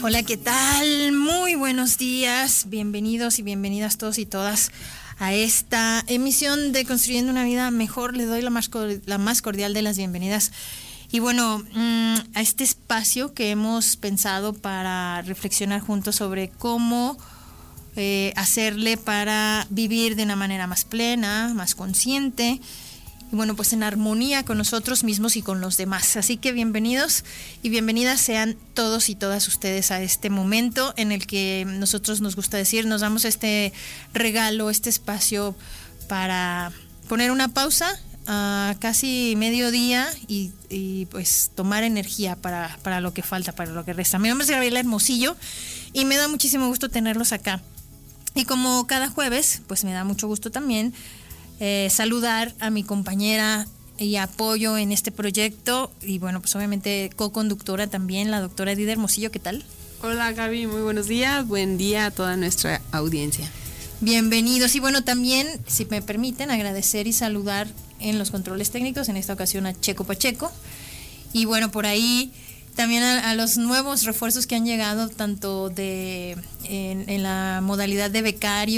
Hola, ¿qué tal? Muy buenos días, bienvenidos y bienvenidas todos y todas a esta emisión de Construyendo una Vida Mejor. Les doy la más cordial de las bienvenidas. Y bueno, a este espacio que hemos pensado para reflexionar juntos sobre cómo hacerle para vivir de una manera más plena, más consciente, y bueno, pues en armonía con nosotros mismos y con los demás. Así que bienvenidos y bienvenidas sean todos y todas ustedes a este momento en el que nosotros nos gusta decir, nos damos este regalo, este espacio para poner una pausa a casi mediodía y pues tomar energía para lo que falta, para lo que resta. Mi nombre es Gabriela Hermosillo y me da muchísimo gusto tenerlos acá. Y como cada jueves, pues me da mucho gusto también saludar a mi compañera y apoyo en este proyecto y bueno, pues obviamente co-conductora también, la doctora Edith Hermosillo. ¿Qué tal? Hola Gaby, muy buenos días, buen día a toda nuestra audiencia. Bienvenidos y bueno, también, si me permiten, agradecer y saludar en los controles técnicos, en esta ocasión a Checo Pacheco y bueno, por ahí también a los nuevos refuerzos que han llegado tanto en la modalidad de becario